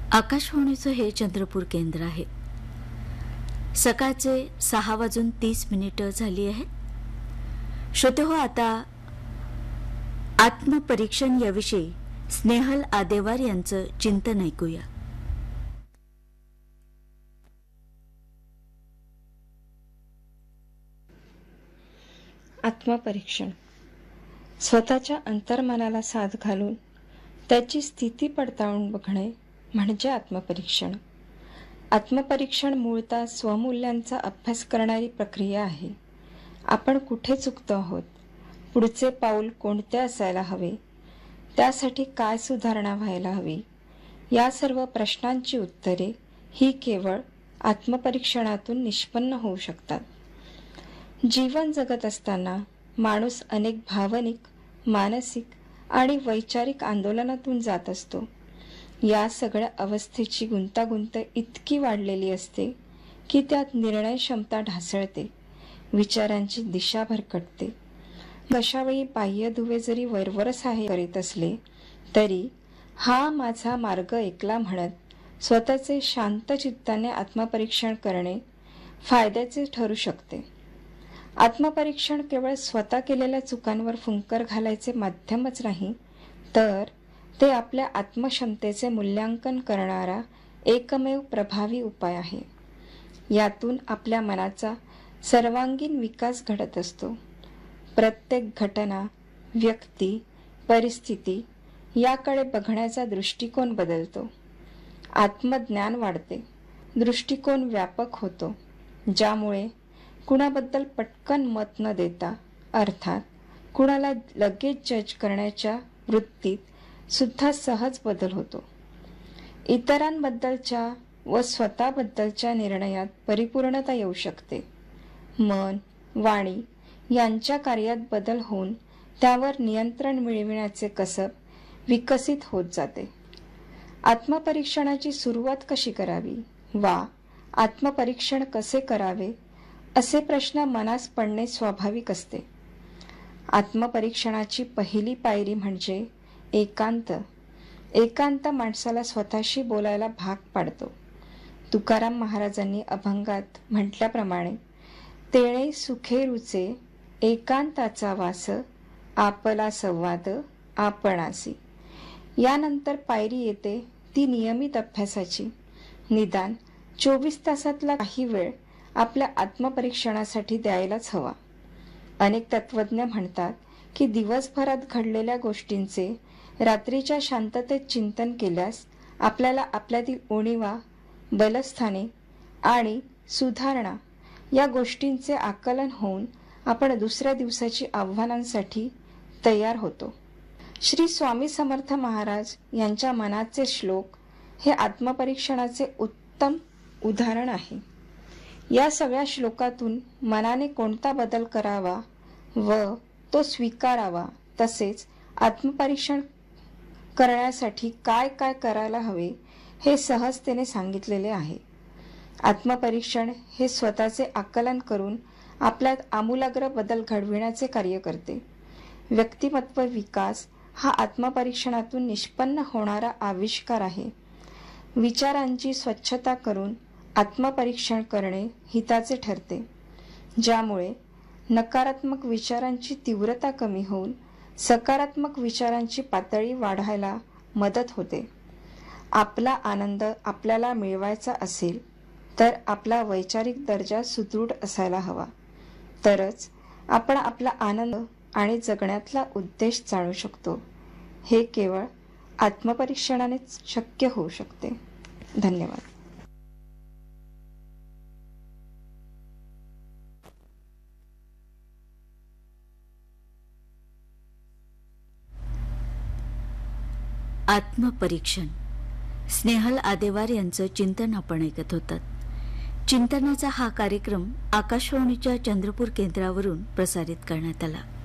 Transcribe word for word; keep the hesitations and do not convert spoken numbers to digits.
आकाशवाणीचं हे चंद्रपूर केंद्र आहे. सकाळचे सहा वाजून तीस मिनिटं झाली आहे. श्रोते हो, आता आत्मपरीक्षण याविषयी स्नेहल आदेवार यांचं चिंतन ऐकूया. आत्मपरीक्षण स्वतःच्या अंतर्मनाला साथ घालून त्याची स्थिती पडताळून बघणे म्हणजे आत्मपरीक्षण. आत्मपरीक्षण मूळतः स्वमूल्यांचा अभ्यास करणारी प्रक्रिया आहे. आपण कुठे चुकतो आहोत, पुढचे पाऊल कोणते असायला हवे, त्यासाठी काय सुधारणा व्हायला हवी, या सर्व प्रश्नांची उत्तरे ही केवळ आत्मपरीक्षणातून निष्पन्न होऊ शकतात. जीवन जगत असताना माणूस अनेक भावनिक, मानसिक आणि वैचारिक आंदोलनातून जात असतो. या सगळ्या अवस्थेची गुंतागुंत इतकी वाढलेली असते की त्यात निर्णय क्षमता ढासळते, विचारांची दिशा भरकटते. अशावेळी बाह्य दुवे जरी वरवर सहाय्य करीत असले तरी हा माझा मार्ग ऐकला म्हणत स्वतःचे शांत चित्ताने आत्मपरीक्षण करणे फायद्याचे ठरू शकते. आत्मपरीक्षण केवळ स्वतः केलेल्या चुकांवर फुंकर घालायचे माध्यमच नाही, तर ते आपल्या आत्मक्षमतेचे मूल्यांकन करणारा एकमेव प्रभावी उपाय आहे. यातून आपल्या मनाचा सर्वांगीण विकास घडत असतो. प्रत्येक घटना, व्यक्ती, परिस्थिती याकडे बघण्याचा दृष्टिकोन बदलतो. आत्मज्ञान वाढते, दृष्टिकोन व्यापक होतो, ज्यामुळे कुणाबद्दल पटकन मत न देता, अर्थात कुणाला लगेच जज करण्याच्या वृत्तीत सुद्धा सहज बदल होतो. इतरांबद्दलच्या व स्वतःबद्दलच्या निर्णयात परिपूर्णता येऊ शकते. मन, वाणी यांच्या कार्यात बदल होऊन त्यावर नियंत्रण मिळविण्याचे कसब विकसित होत जाते. आत्मपरीक्षणाची सुरुवात कशी करावी वा आत्मपरीक्षण कसे करावे असे प्रश्न मनास पडणे स्वाभाविक असते. आत्मपरीक्षणाची पहिली पायरी म्हणजे एकांत. एकांत माणसाला स्वतःशी बोलायला भाग पाडतो. तुकाराम महाराजांनी अभंगात म्हटल्याप्रमाणे, तेणे सुखे रुचे एकांताचा वास, आपला संवाद आपणासी. यानंतर पायरी येते ती नियमित अभ्यासाची. निदान चोवीस तासातला काही वेळ आपल्या आत्मपरीक्षणासाठी द्यायलाच हवा. अनेक तत्वज्ञ म्हणतात की दिवसभरात घडलेल्या गोष्टींचे रात्रीच्या शांततेत चिंतन केल्यास आपल्याला आपल्यातील उणिवा, बलस्थाने आणि सुधारणा या गोष्टींचे आकलन होऊन आपण दुसऱ्या दिवसाची आव्हानांसाठी तयार होतो. श्री स्वामी समर्थ महाराज यांच्या मनाचे श्लोक हे आत्मपरीक्षणाचे उत्तम उदाहरण आहे. या सगळ्या श्लोकातून मनाने कोणता बदल करावा व तो स्वीकारावा, तसेच आत्मपरीक्षण करण्यासाठी काय काय करायला हवे हे सहजतेने सांगितलेले आहे. आत्मपरीक्षण हे स्वतःचे आकलन करून आपल्यात आमूलाग्र बदल घडविण्याचे कार्य करते. व्यक्तिमत्व विकास हा आत्मपरीक्षणातून निष्पन्न होणारा आविष्कार आहे. विचारांची स्वच्छता करून आत्मपरीक्षण करणे हिताचे ठरते, ज्यामुळे नकारात्मक विचारांची तीव्रता कमी होऊन सकारात्मक विचारांची पातळी वाढायला मदत होते. आपला आनंद आपल्याला मिळवायचा असेल तर आपला वैचारिक दर्जा सुदृढ असायला हवा. तरच आपण आपला आनंद आणि जगण्यातला उद्देश जाणू शकतो. हे केवळ आत्मपरीक्षणानेच शक्य होऊ शकते. धन्यवाद. आत्मपरीक्षण स्नेहल आदेवार यांचं चिंतन आपण ऐकत होतात. चिंतनाचा हा कार्यक्रम आकाशवाणीच्या चंद्रपूर केंद्रावरून प्रसारित करण्यात आला.